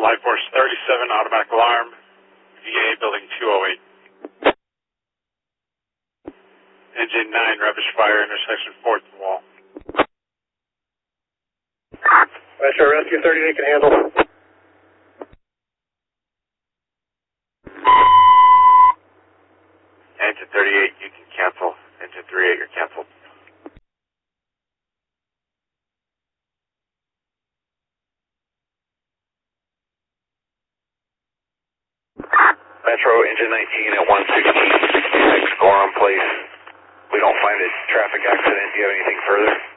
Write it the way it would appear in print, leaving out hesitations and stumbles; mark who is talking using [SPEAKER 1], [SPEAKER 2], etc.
[SPEAKER 1] Life Force 37, automatic alarm, VA building 208. Engine 9, rubbish fire, intersection 4th wall.
[SPEAKER 2] Metro Rescue 38 can handle.
[SPEAKER 3] Engine 38, you can cancel. Engine 38, you're canceled. Metro, engine 19 at 116, next Gorham Place. We don't find a traffic accident. Do you have anything further?